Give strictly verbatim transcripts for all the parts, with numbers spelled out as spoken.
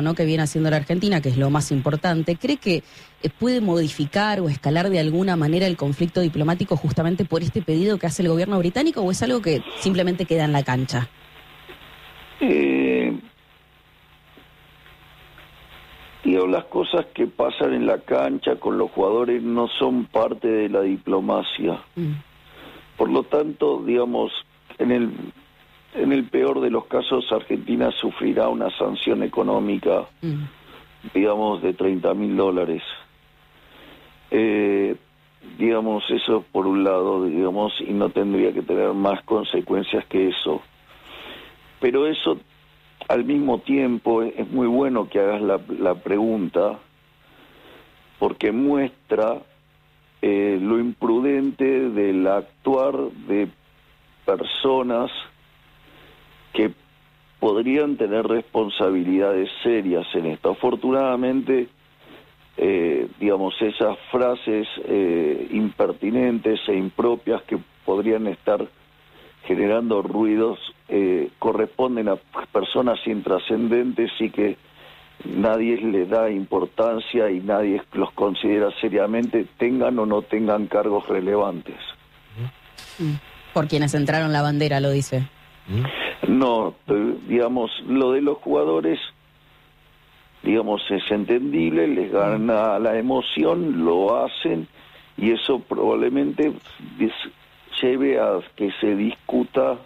¿no?, que viene haciendo la Argentina, que es lo más importante, ¿cree que eh, puede modificar o escalar de alguna manera el conflicto diplomático justamente por este pedido que hace el gobierno británico, o es algo que simplemente queda en la cancha? Eh, digo, las cosas que pasan en la cancha con los jugadores no son parte de la diplomacia. Mm. Por lo tanto, digamos, en el en el peor de los casos, Argentina sufrirá una sanción económica, mm. digamos, de treinta mil dólares. Eh, digamos, eso por un lado, digamos, y no tendría que tener más consecuencias que eso. Pero eso, al mismo tiempo, es muy bueno que hagas la, la pregunta, porque muestra eh, lo imprudente del actuar de personas que podrían tener responsabilidades serias en esto. Afortunadamente, eh, digamos, esas frases eh, impertinentes e impropias que podrían estar generando ruidos eh, corresponden a personas intrascendentes y que nadie le da importancia y nadie los considera seriamente, tengan o no tengan cargos relevantes. Por quienes entraron la bandera, lo dice. No, digamos, lo de los jugadores, digamos, es entendible, les gana la emoción, lo hacen, y eso probablemente lleve a que se discuta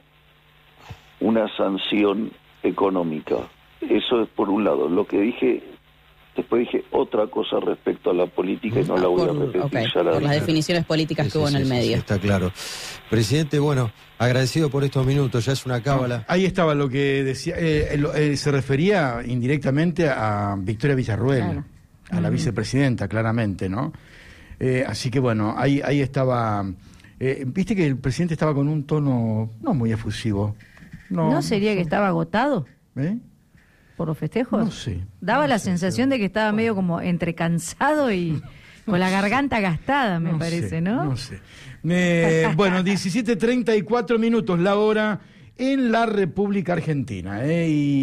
una sanción económica. Eso es por un lado. Lo que dije, después dije otra cosa respecto a la política y no ah, la voy por, a repetir. Okay, ya la por las definiciones políticas sí, que hubo sí, en el sí, medio. Sí, está claro. Presidente, bueno, agradecido por estos minutos, ya es una cábala. Ahí estaba lo que decía, eh, eh, se refería indirectamente a Victoria Villarruel, claro. a la uh-huh. vicepresidenta, claramente, ¿no? Eh, así que bueno, ahí, ahí estaba, eh, viste que el presidente estaba con un tono no muy efusivo. ¿No, ¿No sería no sé. que estaba agotado? ¿Eh? ¿Por los festejos? No sé. Daba no la sé, sensación pero... de que estaba medio como entre cansado y con la garganta gastada, me no parece, sé, ¿no? No sé. Eh, bueno, diecisiete treinta y cuatro minutos la hora en la República Argentina. ¿eh?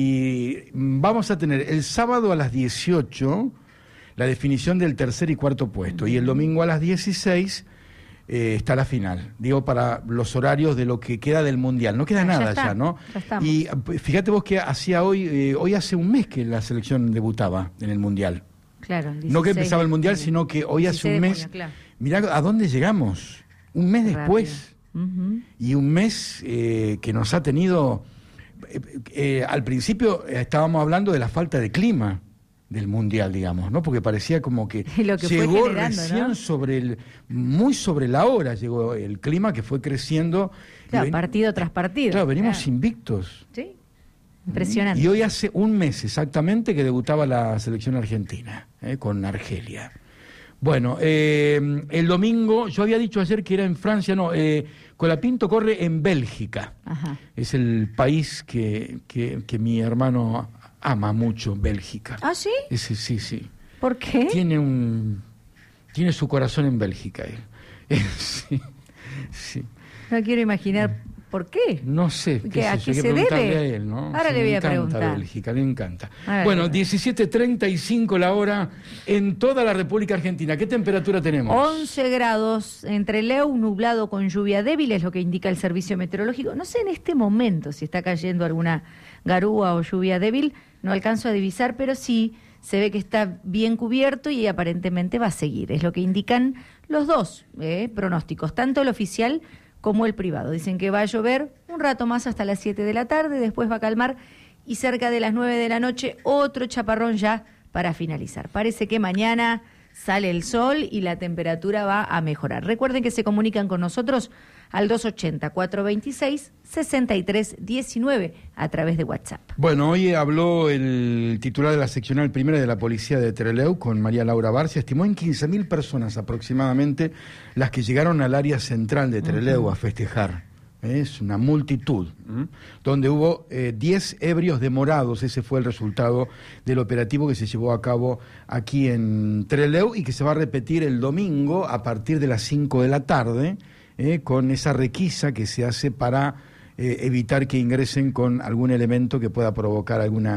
Y vamos a tener el sábado a las dieciocho la definición del tercer y cuarto puesto. Y el domingo a las dieciséis eh, está la final. Digo, para los horarios de lo que queda del Mundial. No queda ya nada está, ya, ¿no? Ya y fíjate vos que hacía hoy, eh, hoy hace un mes que la selección debutaba en el Mundial. Claro, no que empezaba el Mundial, sino que hoy hace un mes. Junio, claro. Mirá a dónde llegamos. Un mes Rápido. después. Uh-huh. Y un mes eh, que nos ha tenido... Eh, eh, al principio eh, estábamos hablando de la falta de clima del Mundial, digamos, ¿no? Porque parecía como que, lo que llegó fue recién ¿no? sobre el... Muy sobre la hora llegó el clima que fue creciendo. Claro, ven, partido tras partido. Claro, venimos claro. invictos. Sí. Impresionante. Y hoy hace un mes exactamente que debutaba la selección argentina, ¿eh? con Argelia. Bueno, eh, el domingo, yo había dicho ayer que era en Francia, no, eh, Colapinto corre en Bélgica. Ajá. Es el país que, que, que mi hermano ama mucho, Bélgica. ¿Ah, sí? Ese, sí, sí. ¿Por qué? Tiene un, tiene su corazón en Bélgica. Eh. sí, sí. No quiero imaginar por qué. No sé. ¿Qué, ¿A qué que se debe? A él, ¿no? Ahora sí, le voy a encanta preguntar. Bélgica, le encanta. Ahora bueno, diecisiete treinta y cinco la hora en toda la República Argentina. ¿Qué temperatura tenemos? once grados entre Leu, nublado con lluvia débil, es lo que indica el servicio meteorológico. No sé en este momento si está cayendo alguna garúa o lluvia débil, no alcanzo a divisar, pero sí se ve que está bien cubierto y aparentemente va a seguir. Es lo que indican los dos eh, pronósticos, tanto el oficial como el privado. Dicen que va a llover un rato más hasta las siete de la tarde, después va a calmar y cerca de las nueve de la noche otro chaparrón ya para finalizar. Parece que mañana sale el sol y la temperatura va a mejorar. Recuerden que se comunican con nosotros al dos ochenta, cuatrocientos veintiséis, sesenta y tres diecinueve a través de WhatsApp. Bueno, hoy habló el titular de la seccional primera de la policía de Trelew con María Laura Barcia. Estimó en quince mil personas aproximadamente las que llegaron al área central de Trelew uh-huh. a festejar. Es una multitud, ¿eh? donde hubo eh, diez ebrios demorados. Ese fue el resultado del operativo que se llevó a cabo aquí en Trelew y que se va a repetir el domingo a partir de las cinco de la tarde, eh, con esa requisa que se hace para eh, evitar que ingresen con algún elemento que pueda provocar alguna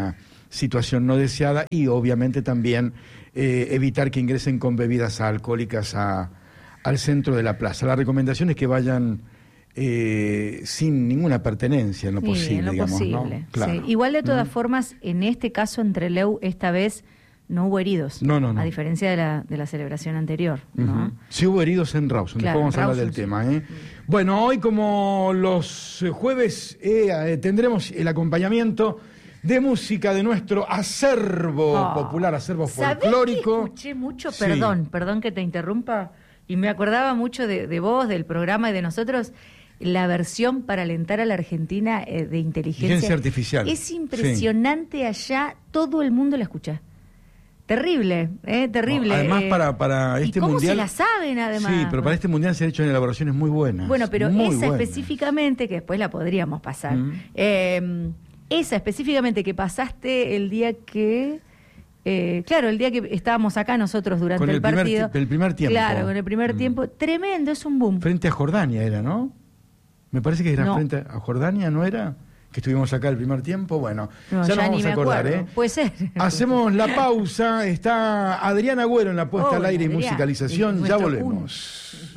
situación no deseada y obviamente también eh, evitar que ingresen con bebidas alcohólicas a, al centro de la plaza. La recomendación es que vayan eh, sin ninguna pertenencia en lo sí, posible, en lo digamos, posible. ¿no? Claro. Sí. Igual de todas ¿Mm? formas, en este caso en Trelew, esta vez no hubo heridos, no, no, no. a diferencia de la, de la celebración anterior, ¿no? Uh-huh. Sí hubo heridos en Rawson, Claro, después vamos a hablar del Rawson, tema. sí. ¿eh? Bueno, hoy como los jueves eh, eh, tendremos el acompañamiento de música de nuestro acervo Oh, popular, acervo ¿sabés folclórico. que escuché mucho? Sí. Perdón, perdón que te interrumpa, y me acordaba mucho de, de vos, del programa y de nosotros, la versión para alentar a la Argentina eh, de inteligencia. Inteligencia artificial. Es impresionante allá, todo el mundo la escucha. Terrible, eh, terrible. No, además, eh, para, para este ¿y cómo mundial. se la saben, además? Sí, pero para este mundial se han hecho elaboraciones muy buenas. Bueno, pero muy esa buenas. específicamente, que después la podríamos pasar, Mm. eh, esa específicamente que pasaste el día que... Eh, claro, el día que estábamos acá nosotros durante Con el el primer partido. ti- el primer tiempo. Claro, con el primer Mm. tiempo. Tremendo, es un boom. Frente a Jordania era, ¿no? Me parece que era No. frente a Jordania, ¿no era? Que estuvimos acá el primer tiempo. Bueno, No, ya ya nos ni vamos me a acordar, acuerdo. ¿eh? Puede ser. Hacemos la pausa. Está Adrián Agüero en la puesta Hola, al aire y Adrián. musicalización. Y Ya nuestro volvemos.